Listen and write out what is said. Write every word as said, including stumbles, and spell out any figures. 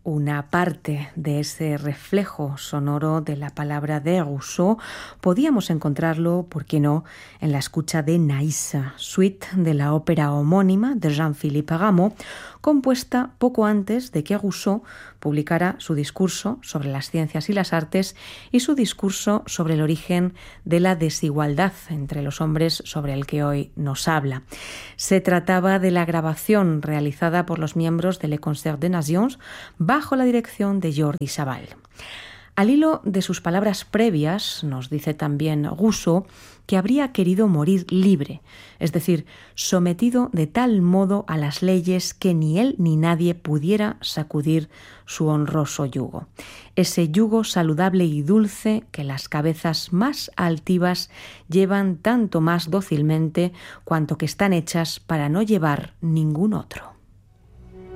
una parte de ese reflejo sonoro de la palabra de Rousseau, podíamos encontrarlo, ¿por qué no?, en la escucha de Naïs, suite de la ópera homónima de Jean-Philippe Rameau, compuesta poco antes de que Rousseau publicara su discurso sobre las ciencias y las artes y su discurso sobre el origen de la desigualdad entre los hombres sobre el que hoy nos habla. Se trataba de la grabación realizada por los miembros del Le Concert des Nations bajo la dirección de Jordi Savall. Al hilo de sus palabras previas, nos dice también Rousseau que habría querido morir libre, es decir, sometido de tal modo a las leyes que ni él ni nadie pudiera sacudir su honroso yugo. Ese yugo saludable y dulce que las cabezas más altivas llevan tanto más dócilmente cuanto que están hechas para no llevar ningún otro.